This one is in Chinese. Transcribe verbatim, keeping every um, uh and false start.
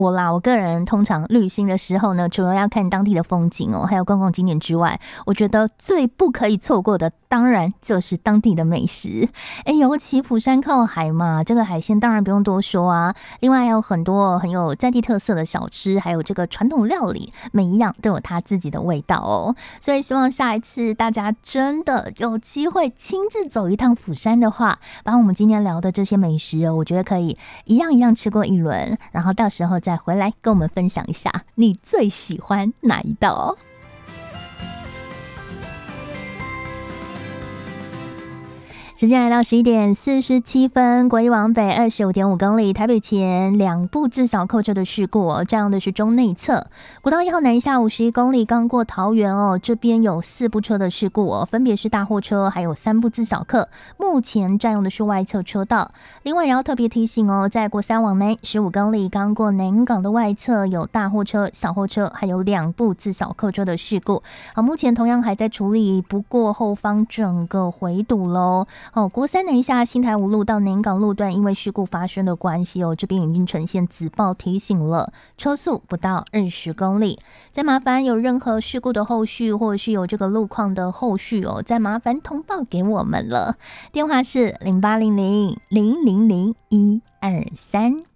我啦，我个人通常旅行的时候呢，除了要看当地的风景哦，还有观光景点之外，我觉得最不可以错过的，当然就是当地的美食。哎，尤其釜山靠海嘛，这个海鲜当然不用多说啊。另外还有很多很有在地特色的小吃，还有这个传统料理，每一样都有它自己的味道哦。所以希望下一次大家真的有机会亲自走一趟釜山的话，把我们今天聊的这些美食哦，我觉得可以一样一样吃过一轮，然后到时候再回来跟我们分享一下你最喜欢哪一道哦。时间来到十一点四十七分，国一往北二十五点五公里，台北前两部自小客车的事故哦，这样的是中内侧国道一号南下五十一公里，刚过桃园哦，这边有四部车的事故哦，分别是大货车还有三部自小客，目前占用的是外侧车道。另外也要特别提醒哦，在国三往南十五公里，刚过南港的外侧有大货车、小货车，还有两部自小客车的事故。好，目前同样还在处理，不过后方整个回堵喽。哦，国三南下新台五路到南港路段，因为事故发生的关系哦，这边已经呈现紫报提醒了，车速不到二十公里。再麻烦有任何事故的后续，或者是有这个路况的后续哦，再麻烦通报给我们了。电话是零八零零零零零一二三。